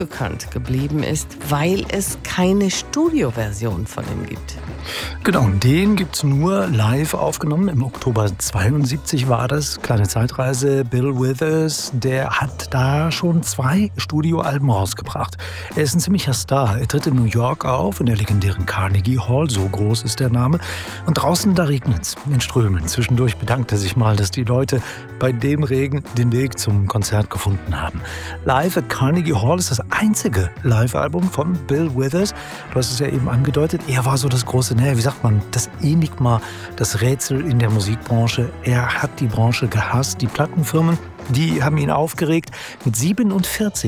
bekannt geblieben ist, weil es keine Studioversion von ihm gibt. Genau, den gibt's nur live aufgenommen. Im Oktober 72 war das. Kleine Zeitreise. Bill Withers, der hat da schon 2 Studioalben rausgebracht. Er ist ein ziemlicher Star. Er tritt in New York auf, in der legendären Carnegie Hall. So groß ist der Name. Und draußen, da regnet's in Strömen. Zwischendurch bedankt er sich mal, dass die Leute bei dem Regen den Weg zum Konzert gefunden haben. Live at Carnegie Hall ist das einzige Live-Album von Bill Withers. Du hast es ja eben angedeutet. Er war so das große, wie sagt man, das Enigma, das Rätsel in der Musikbranche. Er hat die Branche gehasst. Die Plattenfirmen, die haben ihn aufgeregt. Mit 47